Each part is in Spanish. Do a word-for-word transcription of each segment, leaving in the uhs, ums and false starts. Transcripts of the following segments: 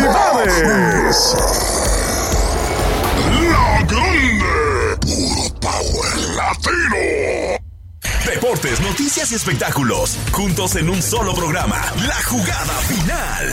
novedades. La Grande. Puro Power Latino. Deportes, noticias y espectáculos. Juntos en un solo programa. La Jugada Final.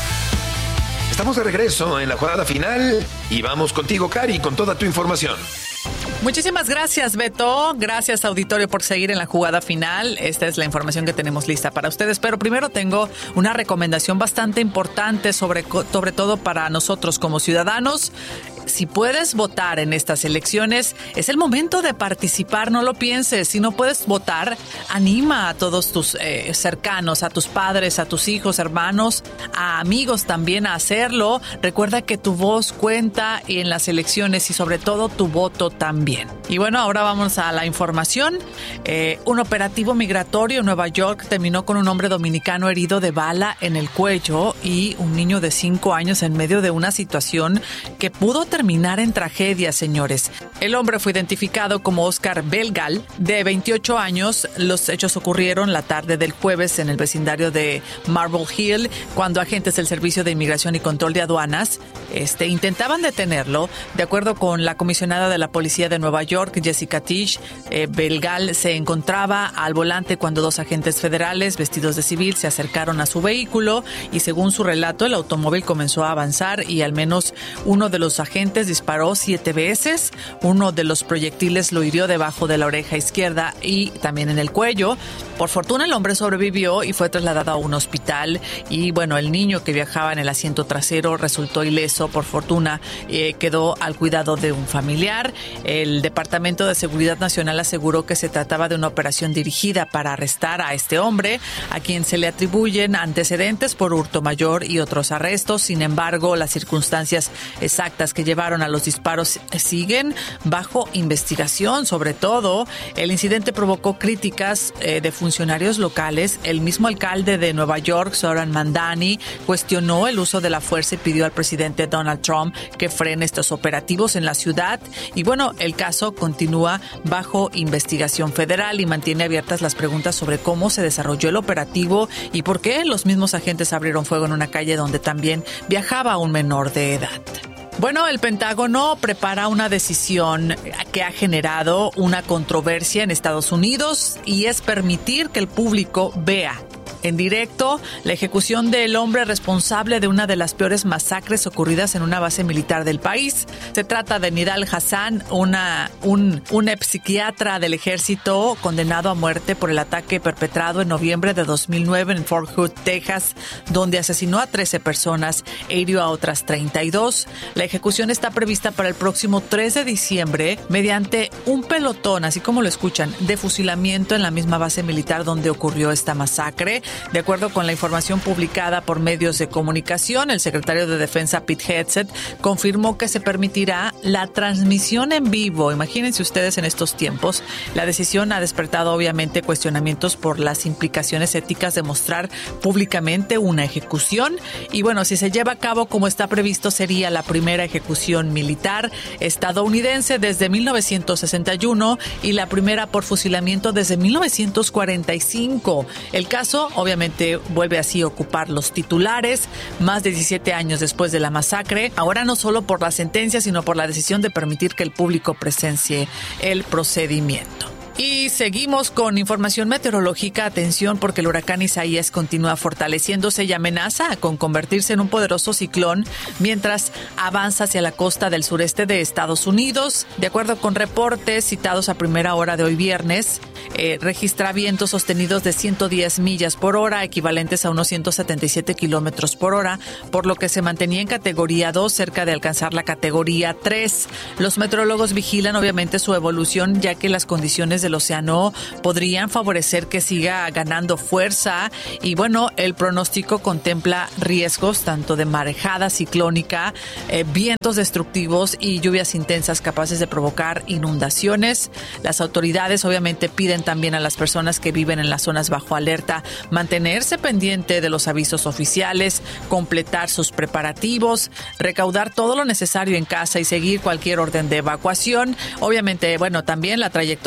Estamos de regreso en la jugada final y vamos contigo, Cari, con toda tu información. Muchísimas gracias, Beto. Gracias, auditorio, por seguir en la jugada final. Esta es la información que tenemos lista para ustedes. Pero primero tengo una recomendación bastante importante, sobre, sobre todo para nosotros como ciudadanos. Si puedes votar en estas elecciones, es el momento de participar, no lo pienses. Si no puedes votar, anima a todos tus eh, cercanos, a tus padres, a tus hijos, hermanos, a amigos también a hacerlo. Recuerda que tu voz cuenta en las elecciones y sobre todo tu voto también. Y bueno, ahora vamos a la información. Eh, un operativo migratorio en Nueva York terminó con un hombre dominicano herido de bala en el cuello y un niño de cinco años en medio de una situación que pudo terminar terminar en tragedia, señores. El hombre fue identificado como Oscar Belgal, de veintiocho años. Los hechos ocurrieron la tarde del jueves en el vecindario de Marble Hill, cuando agentes del Servicio de Inmigración y Control de Aduanas este, intentaban detenerlo. De acuerdo con la comisionada de la Policía de Nueva York, Jessica Tisch, eh, Belgal se encontraba al volante cuando dos agentes federales vestidos de civil se acercaron a su vehículo y, según su relato, el automóvil comenzó a avanzar y al menos uno de los agentes disparó siete veces. Uno de los proyectiles lo hirió debajo de la oreja izquierda y también en el cuello. Por fortuna, el hombre sobrevivió y fue trasladado a un hospital. Y bueno, el niño que viajaba en el asiento trasero resultó ileso. Por fortuna, eh, quedó al cuidado de un familiar. El Departamento de Seguridad Nacional aseguró que se trataba de una operación dirigida para arrestar a este hombre, a quien se le atribuyen antecedentes por hurto mayor y otros arrestos. Sin embargo, las circunstancias exactas que llevaron a los disparos siguen bajo investigación. Sobre todo, el incidente provocó críticas eh, de funcionarios locales. El mismo alcalde de Nueva York, Zoran Mandani, cuestionó el uso de la fuerza y pidió al presidente Donald Trump que frene estos operativos en la ciudad. Y bueno, el caso continúa bajo investigación federal y mantiene abiertas las preguntas sobre cómo se desarrolló el operativo y por qué los mismos agentes abrieron fuego en una calle donde también viajaba un menor de edad. Bueno, el Pentágono prepara una decisión que ha generado una controversia en Estados Unidos y es permitir que el público vea en directo la ejecución del hombre responsable de una de las peores masacres ocurridas en una base militar del país. Se trata de Nidal Hasan, una, un, un ex psiquiatra del ejército condenado a muerte por el ataque perpetrado en noviembre de dos mil nueve en Fort Hood, Texas, donde asesinó a trece personas e hirió a otras treinta y dos. La ejecución está prevista para el próximo tres de diciembre mediante un pelotón, así como lo escuchan, de fusilamiento en la misma base militar donde ocurrió esta masacre. De acuerdo con la información publicada por medios de comunicación, el secretario de Defensa, Pete Hegseth, confirmó que se permitirá la transmisión en vivo. Imagínense ustedes en estos tiempos. La decisión ha despertado obviamente cuestionamientos por las implicaciones éticas de mostrar públicamente una ejecución. Y bueno, si se lleva a cabo como está previsto, sería la primera ejecución militar estadounidense desde mil novecientos sesenta y uno y la primera por fusilamiento desde mil novecientos cuarenta y cinco. El caso obviamente vuelve así a ocupar los titulares más de diecisiete años después de la masacre, ahora no solo por la sentencia, sino por la decisión de permitir que el público presencie el procedimiento. Y seguimos con información meteorológica. Atención, porque el huracán Isaías continúa fortaleciéndose y amenaza con convertirse en un poderoso ciclón mientras avanza hacia la costa del sureste de Estados Unidos. De acuerdo con reportes citados a primera hora de hoy viernes, eh, registra vientos sostenidos de ciento diez millas por hora, equivalentes a unos ciento setenta y siete kilómetros por hora, por lo que se mantenía en categoría dos, cerca de alcanzar la categoría tres. Los meteorólogos vigilan obviamente su evolución, ya que las condiciones de el océano podrían favorecer que siga ganando fuerza y bueno, el pronóstico contempla riesgos tanto de marejada ciclónica, eh, vientos destructivos y lluvias intensas capaces de provocar inundaciones. Las autoridades obviamente piden también a las personas que viven en las zonas bajo alerta mantenerse pendiente de los avisos oficiales, completar sus preparativos, recaudar todo lo necesario en casa y seguir cualquier orden de evacuación. Obviamente, bueno, también la trayectoria y la intensidad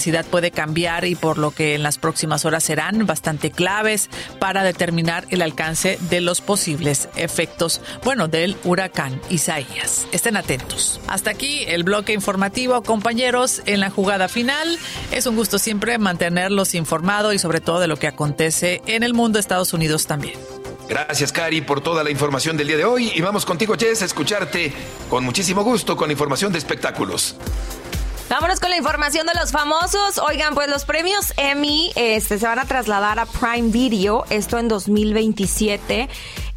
intensidad puede cambiar y por lo que en las próximas horas serán bastante claves para determinar el alcance de los posibles efectos, bueno, del huracán Isaías. Estén atentos. Hasta aquí el bloque informativo, compañeros, en la jugada final. Es un gusto siempre mantenerlos informados y sobre todo de lo que acontece en el mundo, Estados Unidos también. Gracias, Cari, por toda la información del día de hoy. Y vamos contigo, Jess, a escucharte con muchísimo gusto con información de espectáculos. Vámonos con la información de los famosos. Oigan, pues los premios Emmy este, se van a trasladar a Prime Video, esto en dos mil veintisiete.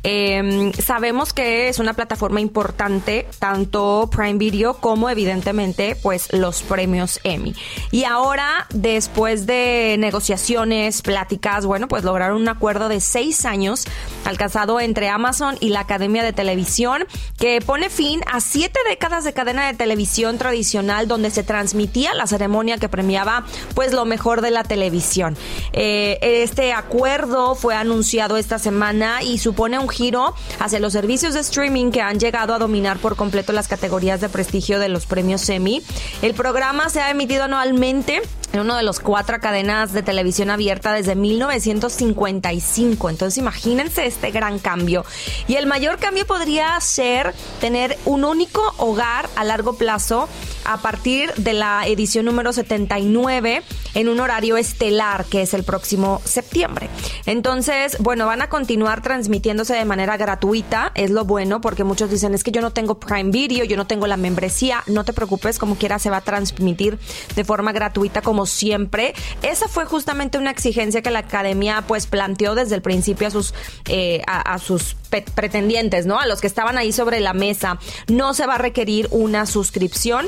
Eh, sabemos que es una plataforma importante, tanto Prime Video como evidentemente pues los premios Emmy. Y ahora, después de negociaciones, pláticas, bueno, pues lograron un acuerdo de seis años alcanzado entre Amazon y la Academia de Televisión, que pone fin a siete décadas de cadena de televisión tradicional donde se transmitía la ceremonia que premiaba pues lo mejor de la televisión. Eh, este acuerdo fue anunciado esta semana y supone un giro hacia los servicios de streaming que han llegado a dominar por completo las categorías de prestigio de los premios Emmy. El programa se ha emitido anualmente en uno de los cuatro cadenas de televisión abierta desde mil novecientos cincuenta y cinco. Entonces imagínense este gran cambio. Y el mayor cambio podría ser tener un único hogar a largo plazo a partir de la edición número setenta y nueve en un horario estelar, que es el próximo septiembre. Entonces, bueno, van a continuar transmitiéndose de manera gratuita, es lo bueno, porque muchos dicen, es que yo no tengo Prime Video, yo no tengo la membresía. No te preocupes, como quiera se va a transmitir de forma gratuita como siempre. Esa fue justamente una exigencia que la Academia pues planteó desde el principio a sus eh, a, a sus pe- pretendientes, ¿no? A los que estaban ahí sobre la mesa. No se va a requerir una suscripción.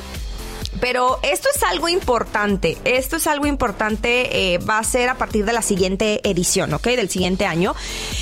Pero esto es algo importante, esto es algo importante, eh, va a ser a partir de la siguiente edición, ¿ok? Del siguiente año.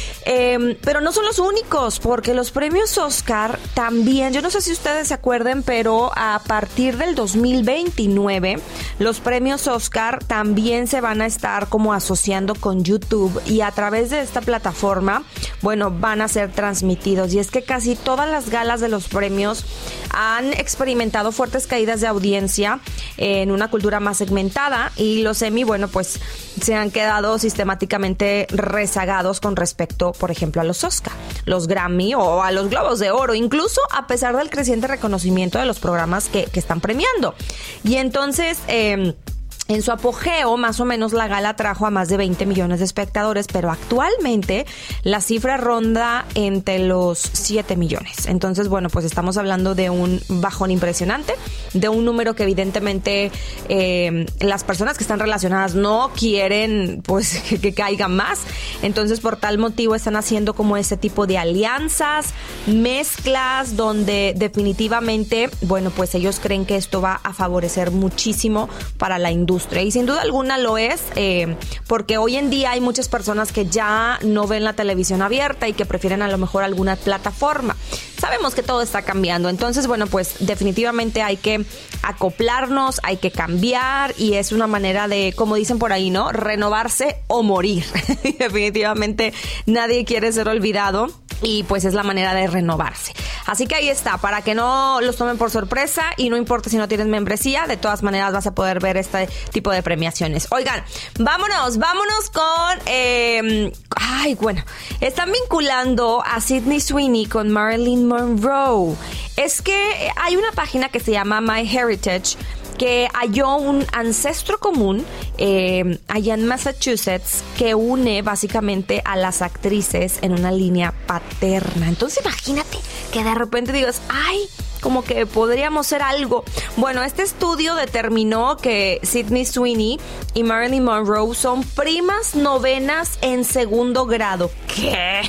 Eh, pero no son los únicos, porque los premios Oscar también, yo no sé si ustedes se acuerden, pero a partir del dos mil veintinueve, los premios Oscar también se van a estar como asociando con YouTube y a través de esta plataforma, bueno, van a ser transmitidos. Y es que casi todas las galas de los premios han experimentado fuertes caídas de audiencia en una cultura más segmentada y los Emmy, bueno, pues se han quedado sistemáticamente rezagados con respecto, por ejemplo, a los Oscar, los Grammy o a los Globos de Oro, incluso a pesar del creciente reconocimiento de los programas que, que están premiando. Y entonces, eh, en su apogeo, más o menos, la gala trajo a más de veinte millones de espectadores, pero actualmente la cifra ronda entre los siete millones. Entonces, bueno, pues estamos hablando de un bajón impresionante, de un número que evidentemente eh, las personas que están relacionadas no quieren pues que, que caiga más. Entonces, por tal motivo están haciendo como ese tipo de alianzas, mezclas, donde definitivamente, bueno, pues ellos creen que esto va a favorecer muchísimo para la industria. Y sin duda alguna lo es, eh, porque hoy en día hay muchas personas que ya no ven la televisión abierta y que prefieren a lo mejor alguna plataforma. Sabemos que todo está cambiando, entonces bueno, pues definitivamente hay que acoplarnos, hay que cambiar y es una manera de, como dicen por ahí, ¿no? Renovarse o morir. Definitivamente nadie quiere ser olvidado y pues es la manera de renovarse. Así que ahí está, para que no los tomen por sorpresa y no importa si no tienes membresía, de todas maneras vas a poder ver este tipo de premiaciones. Oigan, vámonos, vámonos con... Eh, ay, bueno, están vinculando a Sydney Sweeney con Marilyn Monroe. Es que hay una página que se llama MyHeritage que halló un ancestro común eh, allá en Massachusetts que une básicamente a las actrices en una línea paterna. Entonces imagínate que de repente digas, ay, como que podríamos ser algo. Bueno, este estudio determinó que Sydney Sweeney y Marilyn Monroe son primas novenas en segundo grado. ¿Qué?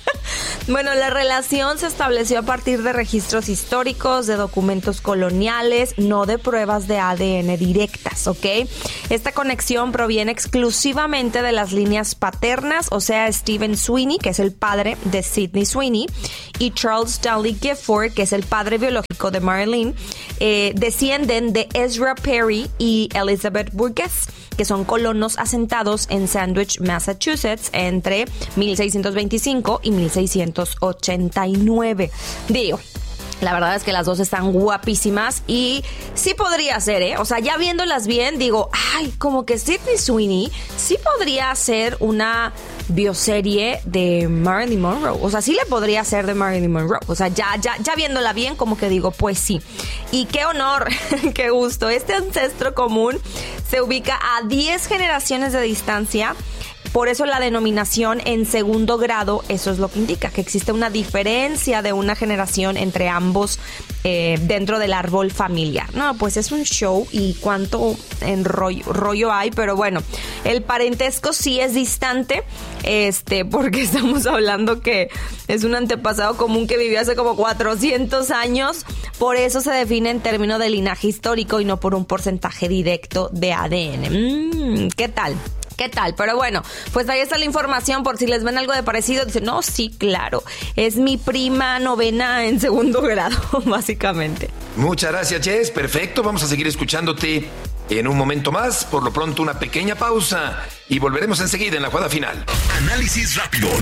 Bueno, la relación se estableció a partir de registros históricos, de documentos coloniales, no de pruebas de A D N directas, ¿ok? Esta conexión proviene exclusivamente de las líneas paternas, o sea, Stephen Sweeney, que es el padre de Sydney Sweeney, y Charles Stanley Gifford, que es el padre biológico de Marilyn, eh, descienden de Ezra Perry y Elizabeth Burgess, que son colonos asentados en Sandwich, Massachusetts, entre mil seiscientos veinticinco y mil seiscientos ochenta y nueve. Digo, La verdad es que las dos están guapísimas y sí podría ser, ¿eh? O sea, ya viéndolas bien, digo, ay, como que Sydney Sweeney sí podría ser una bioserie de Marilyn Monroe. O sea, sí le podría ser de Marilyn Monroe. O sea, ya, ya, ya viéndola bien, como que digo, pues sí. Y qué honor, qué gusto. Este ancestro común se ubica a diez generaciones de distancia. Por eso la denominación en segundo grado, eso es lo que indica, que existe una diferencia de una generación entre ambos eh, dentro del árbol familiar. No, pues es un show y cuánto en rollo, rollo hay, pero bueno, el parentesco sí es distante, este, porque estamos hablando que es un antepasado común que vivió hace como cuatrocientos años, por eso se define en términos de linaje histórico y no por un porcentaje directo de A D N. Mm, ¿qué tal? ¿Qué tal? Pero bueno, pues ahí está la información por si les ven algo de parecido. Dicen, no, sí, claro, es mi prima novena en segundo grado, básicamente. Muchas gracias, Jess. Perfecto, vamos a seguir escuchándote en un momento más. Por lo pronto, una pequeña pausa y volveremos enseguida en la jugada final. Análisis rápido,